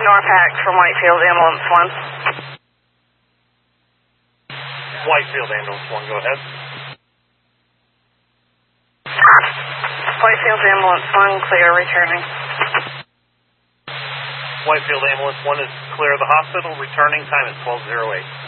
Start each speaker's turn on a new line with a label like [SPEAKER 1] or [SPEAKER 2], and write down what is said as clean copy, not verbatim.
[SPEAKER 1] North Hack from Whitefield Ambulance 1.
[SPEAKER 2] Whitefield Ambulance 1, go ahead.
[SPEAKER 1] Whitefield Ambulance 1, clear, returning.
[SPEAKER 2] Whitefield Ambulance 1 is clear of the hospital, returning, time is 12:08.